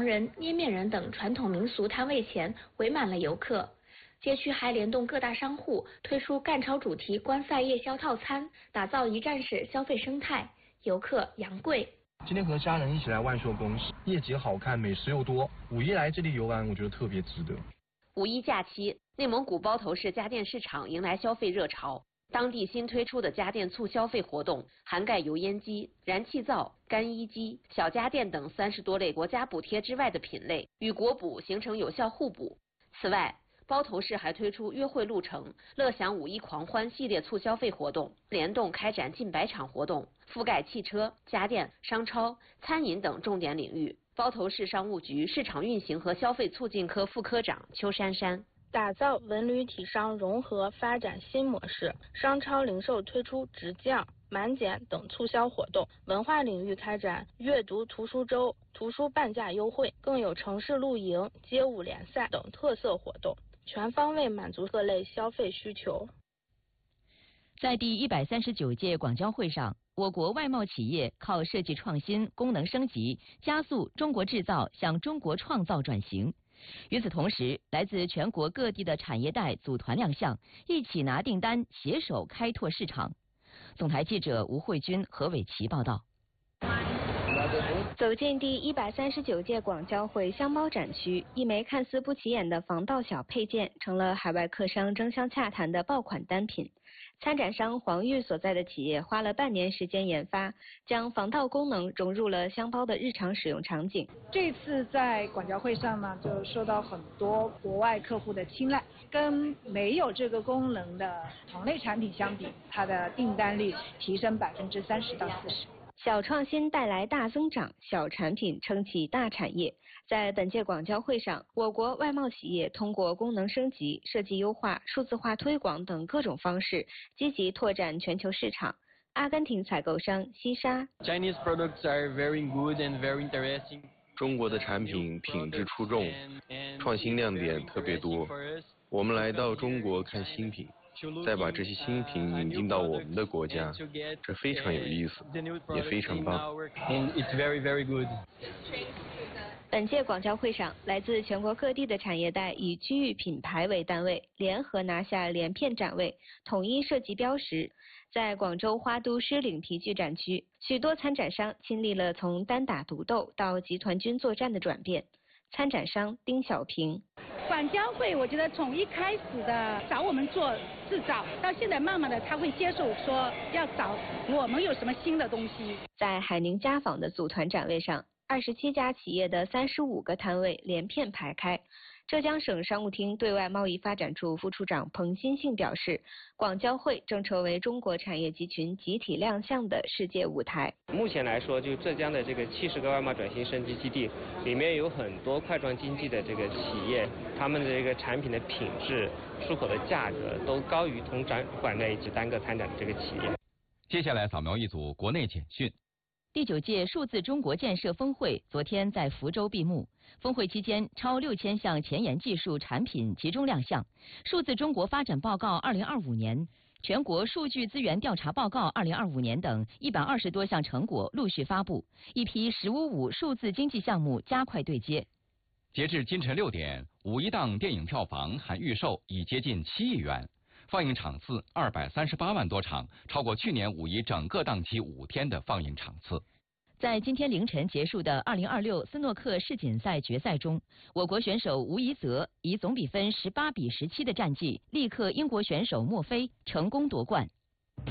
人、捏面人等传统民俗摊位前围满了游客。街区还联动各大商户推出赣超主题观赛夜宵套餐，打造一站式消费生态，游客扬贵。 今天和家人一起来万寿宫，夜景好看，美食又多。五一来这里游玩，我觉得特别值得。 五一假期，内蒙古包头市家电市场迎来消费热潮。当地新推出的家电促消费活动涵盖油烟机、燃气灶、干衣机、小家电等30多类国家补贴之外的品类，与国补形成有效互补。此外，包头市还推出约会路程、乐享五一狂欢系列促消费活动，联动开展近100场活动，覆盖汽车、家电、商超、餐饮等重点领域。包头市商务局市场运行和消费促进科副科长邱珊珊。 打造文旅体商融合发展新模式，商超零售推出直降、满减等促销活动，文化领域开展阅读图书周、图书半价优惠，更有城市露营、街舞联赛等特色活动，全方位满足各类消费需求。 在第139届广交会上，我国外贸企业靠设计创新、功能升级，加速中国制造向中国创造转型。与此同时，来自全国各地的产业带组团亮相，一起拿订单，携手开拓市场。总台记者吴慧君、何伟琪报道。 走进第139届广交会箱包展区，一枚看似不起眼的防盗小配件，成了海外客商争相洽谈的爆款单品。参展商黄玉所在的企业花了半年时间研发，将防盗功能融入了箱包的日常使用场景。 这次在广交会上呢，就受到很多国外客户的青睐，跟没有这个功能的同类产品相比，它的订单率提升30%到40%。 小创新带来大增长，小产品撑起大产业。在本届广交会上，我国外贸企业通过功能升级、设计优化、数字化推广等各种方式，积极拓展全球市场。阿根廷采购商西沙 Chinese products are very good and very interesting. 中国的产品品质出众，创新亮点特别多。我们来到中国看新品，再把这些新品引进到我们的国家，这非常有意思，也非常棒。 And it's very, very good. 本届广交会上，来自全国各地的产业带以区域品牌为单位，联合拿下连片展位，统一设计标识。在广州花都狮岭皮具展区，许多参展商经历了从单打独斗到集团军作战的转变。参展商丁小平。 广交会我觉得从一开始的找我们做制造，到现在慢慢的他会接受说要找我们有什么新的东西。 在海宁家纺的组团展位上，27家企业的35个摊位连片排开。浙江省商务厅对外贸易发展处副处长彭新信表示，广交会正成为中国产业集群集体亮相的世界舞台。 目前来说，就浙江的这个70个外贸转型升级基地里面有很多块状经济的这个企业，他们的这个产品的品质、出口的价格都高于同展馆内及单个参展的这个企业。 接下来扫描一组国内简讯。 第9届数字中国建设峰会昨天在福州闭幕。峰会期间，超6000项前沿技术产品集中亮相。数字中国发展报告2025年、全国数据资源调查报告2025年等120多项成果陆续发布，一批“1055”数字经济项目加快对接。 截至今晨6点，五一档电影票房含预售已接近7亿元。放映场次238万多场，超过去年五一整个档期5天的放映场次。 在今天凌晨结束的2026斯诺克世锦赛决赛中，我国选手吴怡泽以总比分18比17的战绩力克英国选手墨菲，成功夺冠。 您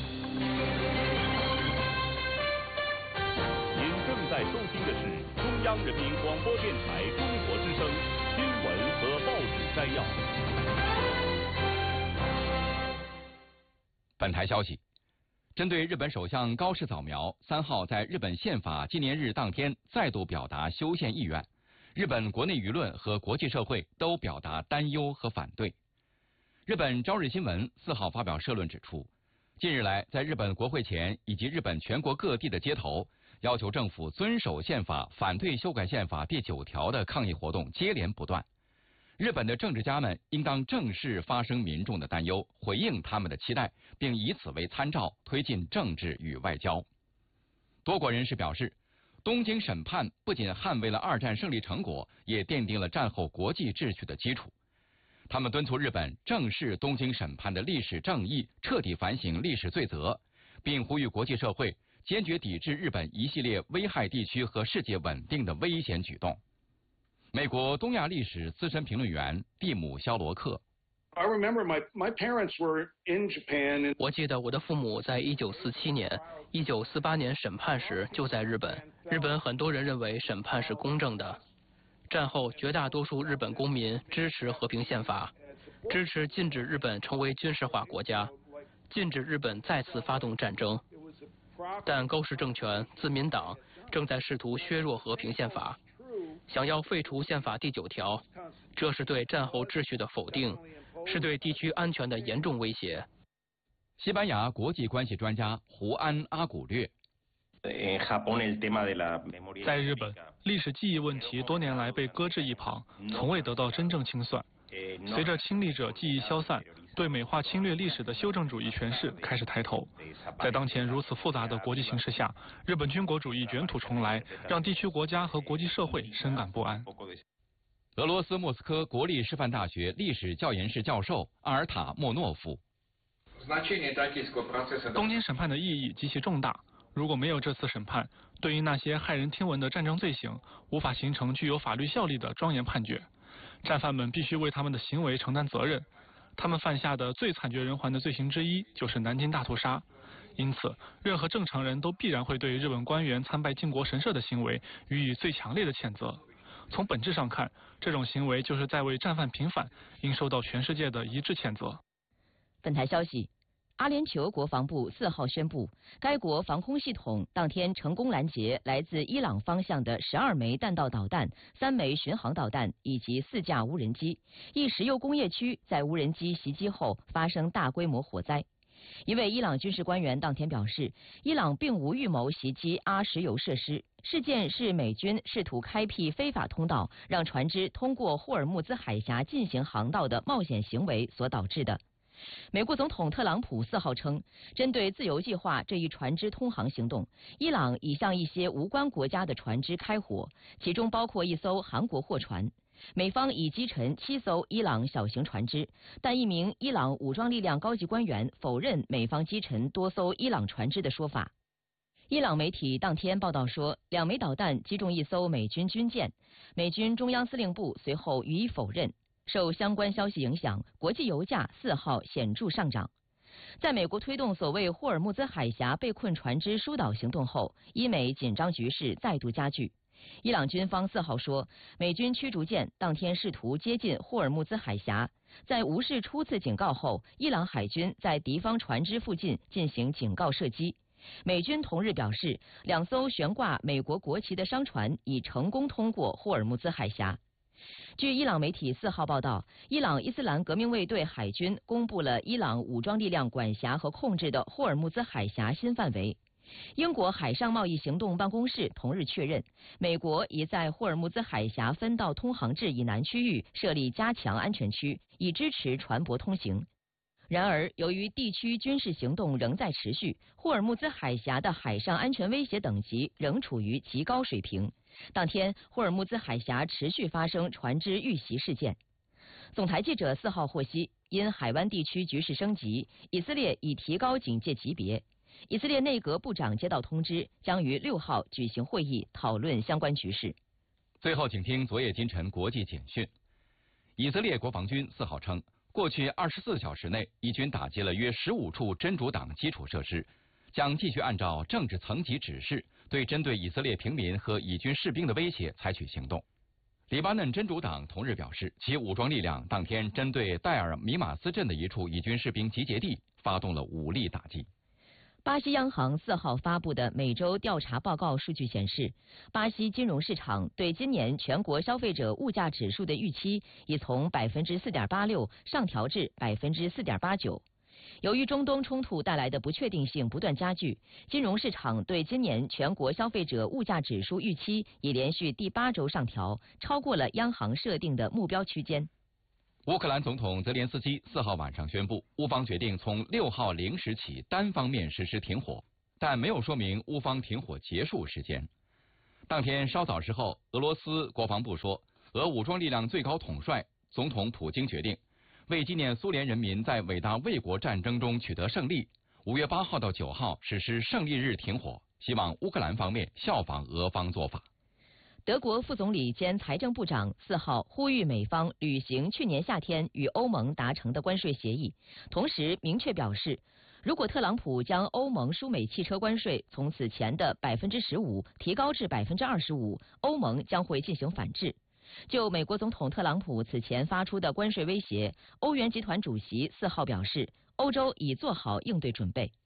正在收听的是中央人民广播电台中国之声新闻和报纸摘要。 本台消息，针对日本首相高市早苗3号在日本宪法纪念日当天再度表达修宪意愿，日本国内舆论和国际社会都表达担忧和反对。日本朝日新闻4号发表社论指出，近日来在日本国会前以及日本全国各地的街头，要求政府遵守宪法、反对修改宪法第9条的抗议活动接连不断。日本的政治家们应当正视发生民众的担忧，回应他们的期待，并以此为参照，推进政治与外交。多国人士表示， 东京审判不仅捍卫了二战胜利成果，也奠定了战后国际秩序的基础。他们敦促日本正视东京审判的历史正义，彻底反省历史罪责，并呼吁国际社会坚决抵制日本一系列危害地区和世界稳定的危险举动。美国东亚历史资深评论员蒂姆·肖罗克。 我记得我的父母在1947年、1948年审判时就在日本。日本很多人认为审判是公正的。战后，绝大多数日本公民支持和平宪法，支持禁止日本成为军事化国家，禁止日本再次发动战争。但高市政权、自民党正在试图削弱和平宪法，想要废除宪法第9条，这是对战后秩序的否定，是对地区安全的严重威胁。 西班牙国际关系专家胡安·阿古略。 在日本，历史记忆问题多年来被搁置一旁，从未得到真正清算。随着亲历者记忆消散，对美化侵略历史的修正主义诠释开始抬头。在当前如此复杂的国际形势下，日本军国主义卷土重来，让地区国家和国际社会深感不安。 俄罗斯莫斯科国立师范大学历史教研室教授阿尔塔莫诺夫。 东京审判的意义极其重大。如果没有这次审判，对于那些骇人听闻的战争罪行，无法形成具有法律效力的庄严判决。战犯们必须为他们的行为承担责任。他们犯下的最惨绝人寰的罪行之一就是南京大屠杀。因此，任何正常人都必然会对日本官员参拜靖国神社的行为予以最强烈的谴责。从本质上看，这种行为就是在为战犯平反，应受到全世界的一致谴责。 本台消息。阿联酋国防部4号宣布，该国防空系统当天成功拦截来自伊朗方向的12枚弹道导弹、3枚巡航导弹以及4架无人机。一石油工业区在无人机袭击后发生大规模火灾。一位伊朗军事官员当天表示，伊朗并无预谋袭击阿石油设施，事件是美军试图开辟非法通道，让船只通过霍尔木兹海峡进行航道的冒险行为所导致的。美国总统特朗普4号称，针对自由计划这一船只通航行动，伊朗已向一些无关国家的船只开火，其中包括一艘韩国货船。美方已击沉7艘伊朗小型船只，但一名伊朗武装力量高级官员否认美方击沉多艘伊朗船只的说法。伊朗媒体当天报道说，2枚导弹击中一艘美军军舰，美军中央司令部随后予以否认。受相关消息影响，国际油价4号显著上涨。在美国推动所谓霍尔木兹海峡被困船只疏导行动后，伊美紧张局势再度加剧。伊朗军方4号说，美军驱逐舰当天试图接近霍尔木兹海峡，在无视初次警告后，伊朗海军在敌方船只附近进行警告射击。美军同日表示，2艘悬挂美国国旗的商船已成功通过霍尔木兹海峡。据伊朗媒体4号报道，伊朗伊斯兰革命卫队海军公布了伊朗武装力量管辖和控制的霍尔木兹海峡新范围。英国海上贸易行动办公室同日确认，美国已在霍尔木兹海峡分道通航至以南区域设立加强安全区，以支持船舶通行。然而，由于地区军事行动仍在持续，霍尔木兹海峡的海上安全威胁等级仍处于极高水平。当天，霍尔木兹海峡持续发生船只遇袭事件。总台记者4号获悉，因海湾地区局势升级，以色列已提高警戒级别。以色列内阁部长接到通知，将于6号举行会议讨论相关局势。 最后，请听昨夜今晨国际简讯。以色列国防军4号称，过去24小时内，以军打击了约15处真主党基础设施，将继续按照政治层级指示，对针对以色列平民和以军士兵的威胁采取行动。黎巴嫩真主党同日表示，其武装力量当天针对戴尔米马斯镇的一处以军士兵集结地发动了武力打击。 巴西央行4号发布的每周调查报告数据显示，巴西金融市场对今年全国消费者物价指数的预期已从 4.86% 上调至 4.89%。由于中东冲突带来的不确定性不断加剧，金融市场对今年全国消费者物价指数预期已连续第8周上调，超过了央行设定的目标区间。 乌克兰总统泽连斯基4号晚上宣布，乌方决定从6号0时起单方面实施停火，但没有说明乌方停火结束时间。 当天稍早时候，俄罗斯国防部说，俄武装力量最高统帅总统普京决定，为纪念苏联人民在伟大卫国战争中取得胜利，5月8号到9号实施胜利日停火，希望乌克兰方面效仿俄方做法。 德国副总理兼财政部长4号呼吁美方履行去年夏天与欧盟达成的关税协议，同时明确表示，如果特朗普将欧盟输美汽车关税从此前的15%提高至25%，欧盟将会进行反制。就美国总统特朗普此前发出的关税威胁，欧元集团主席4号表示，欧洲已做好应对准备。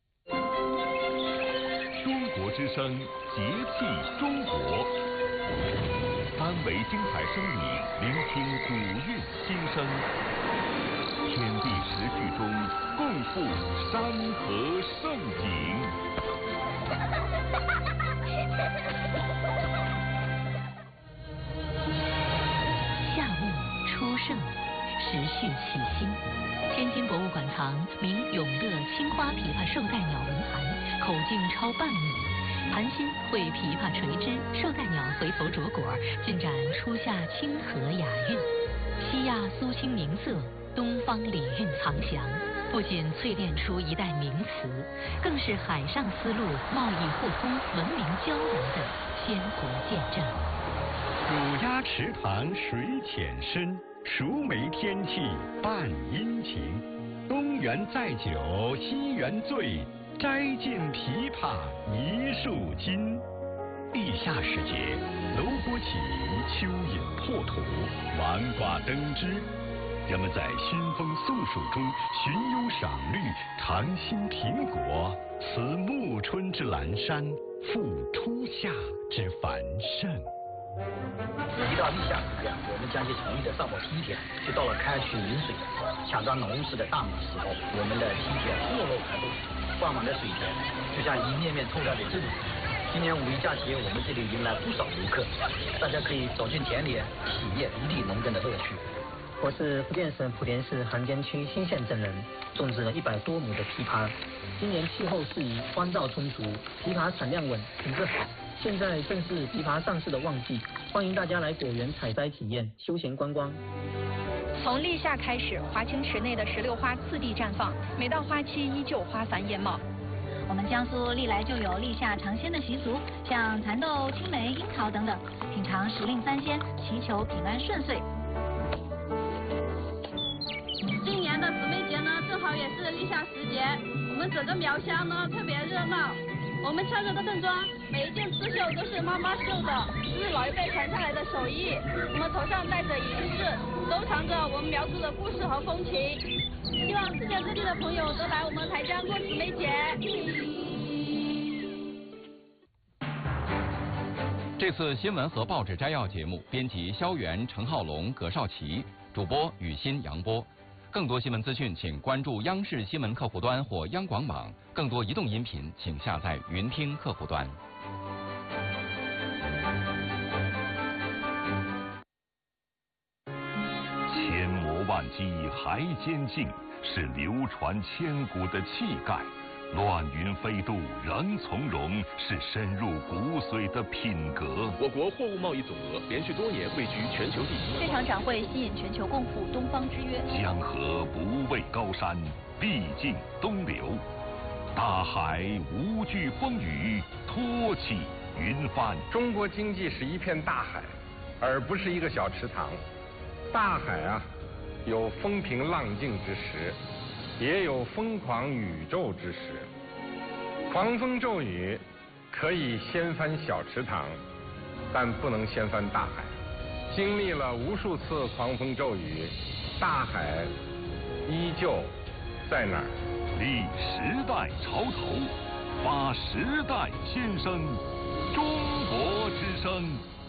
中国之声，节气中国，3维精彩声音，聆听古韵心声。天地时序中，共赴山河盛景。 夏木初盛，时序起兴。天津博物馆藏名永乐青花枇杷绶带鸟纹盘，口径超半米，盘心绘枇杷垂枝，绶带鸟回头着果，尽展初夏清和雅韵。西亚苏青明色，东方礼韵藏详，不仅淬炼出一代名词，更是海上丝路贸易互通、文明交流的鲜活见证。 乳鸭池塘水浅深，熟梅天气伴阴晴。东园载酒西园醉，摘尽枇杷一树金。立夏时节，楼锅起，蚯蚓破土，黄瓜登枝。人们在熏风宿暑中寻幽赏绿，尝新苹果，此暮春之阑珊，复初夏之繁盛。 一到立夏时节，我们将其从一的上报梯田，就到了开渠饮水、抢抓农事的大忙时候。我们的梯田错落排布，挂满了水田，就像一面面透亮的镇子。今年5一假期，我们这里迎来不少游客，大家可以走进田里，体验一地农耕的乐趣。 我是福建省莆田市杭间区新县镇人，种植了100多亩的枇杷。今年气候适宜，光照充足，枇杷产量稳，品质好。现在正是枇杷上市的旺季，欢迎大家来果园采摘体验，休闲观光。 从立夏开始，华清池内的石榴花次第绽放，每到花期依旧花繁艳茂。 我们江苏历来就有立夏尝鲜的习俗，像蚕豆、青梅、樱桃等等，品尝时令3鲜，祈求平安顺遂。 今年的姊妹节呢，正好也是立夏时节，我们整个苗乡呢特别热闹。我们穿着的正装，每一件刺绣都是妈妈绣的，是老一辈传下来的手艺。我们头上戴着银饰，收藏着我们苗族的故事和风情。希望世界各地的朋友都来我们台江过姊妹节。 这次新闻和报纸摘要节目，编辑肖元、陈浩龙、葛少奇，主播雨欣、杨波。更多新闻资讯，请关注央视新闻客户端或央广网。更多移动音频，请下载云听客户端。 千磨万击还坚劲，是流传千古的气概；乱云飞渡仍从容，是深入骨髓的品格。 我国货物贸易总额连续多年位居全球第1。 这场展会吸引全球共赴东方之约。 江河不畏高山，必尽东流；大海无惧风雨，托起云帆。 中国经济是一片大海，而不是一个小池塘。大海啊，有风平浪静之时，也有疯狂宇宙之时。狂风骤雨可以掀翻小池塘，但不能掀翻大海。经历了无数次狂风骤雨，大海依旧在那儿。 立时代潮头，发时代先声，中国之声。